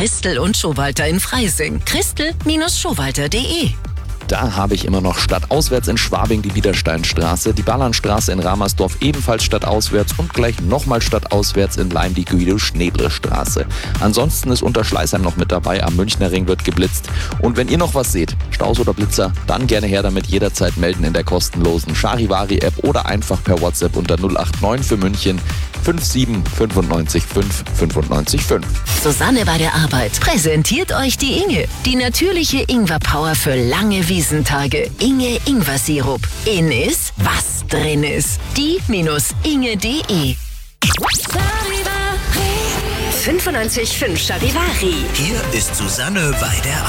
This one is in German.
Christel und Schowalter in Freising. Christel-Schowalter.de. Da habe ich immer noch stadtauswärts in Schwabing die Biedersteinstraße, die Ballernstraße in Ramersdorf ebenfalls stadtauswärts und gleich nochmal stadtauswärts in Leim die Guido-Schneble-Straße. Ansonsten ist Unterschleißheim noch mit dabei, am Münchner Ring wird geblitzt. Und wenn ihr noch was seht, Staus oder Blitzer, dann gerne her damit, jederzeit melden in der kostenlosen Charivari-App oder einfach per WhatsApp unter 089 für München 57 95 5 95 5. Susanne bei der Arbeit präsentiert euch die Inge. Die natürliche Ingwer-Power für lange Wiesentage. Inge Ingwer-Sirup. In ist, was drin ist. Die-inge.de. 95.5 Charivari. Hier ist Susanne bei der